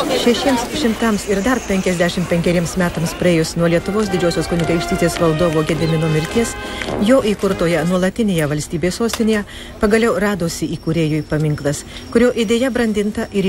600 ir dar 55 metams praėjus nuo Lietuvos didžiosios kunigaikštystės valdovo Gedimino mirties, jo įkurtoje nuolatinėje valstybės sostinėje pagaliau radosi įkūrėjui paminklas, kurio idėja brandinta ir